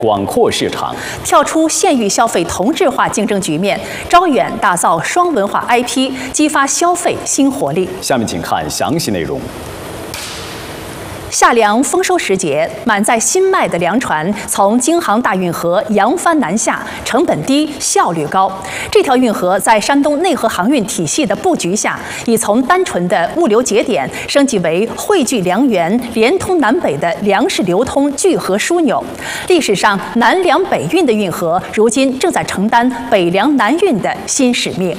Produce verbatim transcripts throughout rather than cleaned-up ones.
广阔市场， 跳出县域消费同质化竞争局面，招远打造双文化 I P， 激发消费新活力。 下面请看详细内容。 夏粮丰收时节，满载新麦的粮船从京杭大运河扬帆南下，成本低，效率高。这条运河在山东内河航运体系的布局下，已从单纯的物流节点升级为汇聚粮源、连通南北的粮食流通聚合枢纽。历史上南粮北运的运河，如今正在承担北粮南运的新使命。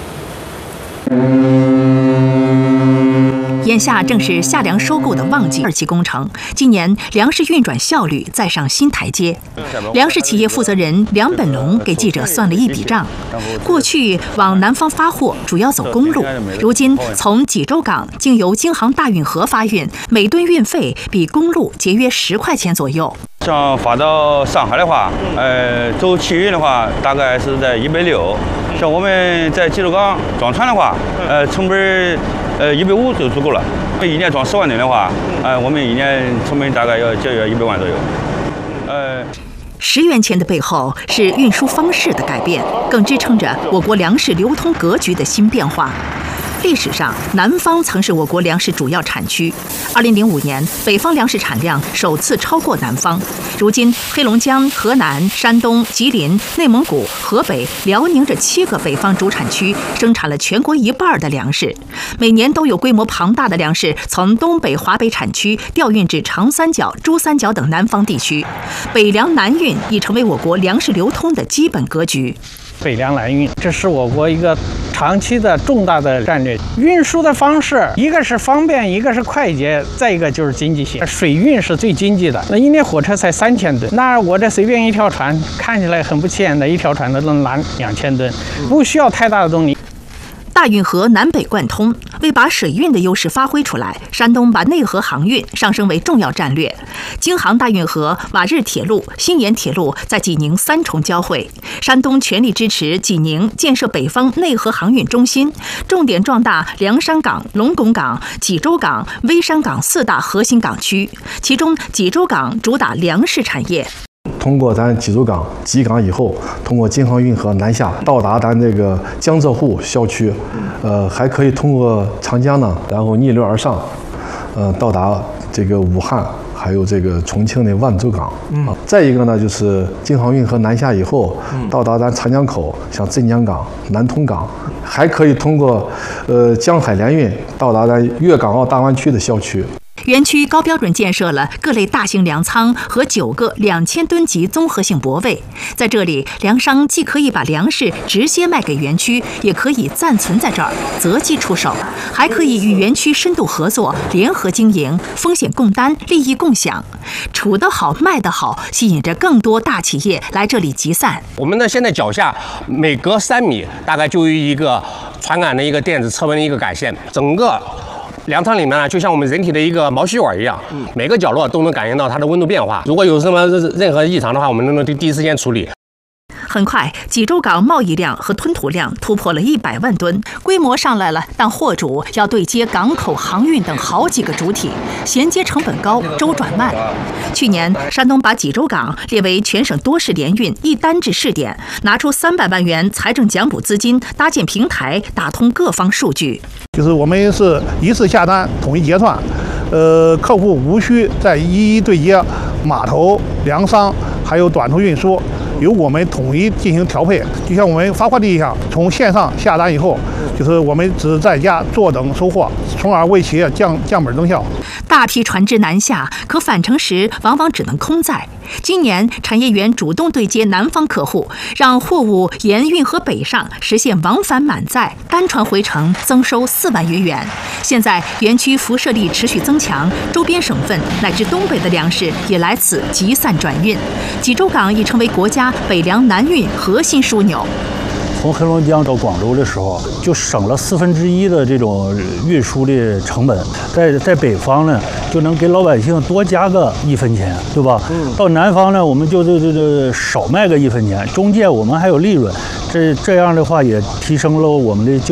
眼下正是夏粮收购的旺季，二期工程。今年粮食运转效率再上新台阶。粮食企业负责人梁本龙给记者算了一笔账：过去往南方发货主要走公路，如今从济州港经由京杭大运河发运，每吨运费比公路节约十块钱左右。 像发到上海的话，呃，走汽运的话，大概是在一百六。像我们在济州港装船的话，呃，成本呃一百五就足够了。一年装十万吨的话，呃，我们一年成本大概要节约一百万左右。呃。 十元钱的背后是运输方式的改变，更支撑着我国粮食流通格局的新变化。历史上，南方曾是我国粮食主要产区。二零零五年，北方粮食产量首次超过南方。如今，黑龙江、河南、山东、吉林、内蒙古、河北、辽宁这七个北方主产区生产了全国一半的粮食，每年都有规模庞大的粮食从东北、华北产区调运至长三角、珠三角等南方地区。北粮南运已成为我国粮食流通的基本格局。 北粮南运，这是我国一个长期的重大的战略。运输的方式，一个是方便，一个是快捷，再一个就是经济性。水运是最经济的，那一列火车才三千吨，那我这随便一条船，看起来很不起眼的一条船都能拦两千吨，不需要太大的动力。 大运河南北贯通，为把水运的优势发挥出来，山东把内河航运上升为重要战略。京杭大运河、瓦日铁路、新延铁路在济宁三重交汇，山东全力支持济宁建设北方内河航运中心，重点壮大凉山港、龙拱港、济州港、微山港四大核心港区，其中济州港主打粮食产业。 通过咱济州港集港以后，通过京杭运河南下到达咱这个江浙沪校区，呃，还可以通过长江呢，然后逆流而上，呃，到达这个武汉，还有这个重庆的万州港。嗯，再一个呢，就是京杭运河南下以后，到达咱长江口，像镇江港、南通港，还可以通过呃江海联运到达咱粤港澳大湾区的校区。 园区高标准建设了各类大型粮仓和九个两千吨级综合性泊位，在这里，粮商既可以把粮食直接卖给园区，也可以暂存在这儿择机出售，还可以与园区深度合作，联合经营，风险共担，利益共享，处得好，卖得好，吸引着更多大企业来这里集散。 我们呢，现在脚下每隔三米，大概就有一个传感的一个电子车纹的一个感线，整个。 粮仓里面呢，就像我们人体的一个毛细管一样，每个角落都能感应到它的温度变化。如果有什么任何异常的话，我们都能第一时间处理。 很快，济州港贸易量和吞吐量突破了一百万吨，规模上来了，但货主要对接港口航运等好几个主体，衔接成本高，周转慢。去年，山东把济州港列为全省多市联运一单制试点，拿出三百万元财政奖补资金，搭建平台，打通各方数据。 就是我们是一次下单，统一结算，呃，客户无需再一一对接码头、粮商，还有短途运输。 由我们统一进行调配，就像我们发快递一样，从线上下单以后，就是我们只在家坐等收货，从而为企业降降本增效。 大批船只南下，可返程时往往只能空载。今年产业园主动对接南方客户，让货物沿运河北上，实现往返满载，单船回程增收四万余元。现在园区辐射力持续增强，周边省份乃至东北的粮食也来此集散转运，济州港已成为国家 北粮南运核心枢纽。 从黑龙江到广州的时候，就省了四分之一的这种运输的成本。在在北方呢，就能给老百姓多加个一分钱，对吧？嗯。到南方呢，我们就这这这少卖个一分钱，中间我们还有利润。这这样的话，也提升了我们的经